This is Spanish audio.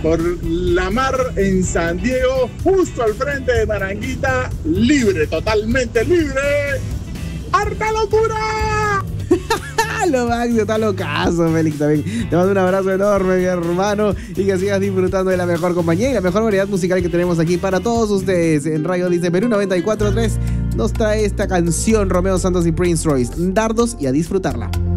por la mar en San Diego, justo al frente de Naranjita, libre, totalmente libre. ¡Harta locura! Lo máximo, está locazo, Félix, también. Te mando un abrazo enorme, mi hermano, y que sigas disfrutando de la mejor compañía y la mejor variedad musical que tenemos aquí para todos ustedes. En Radio Dice Perú 94.3 nos trae esta canción Romeo Santos y Prince Royce, Dardos, y a disfrutarla.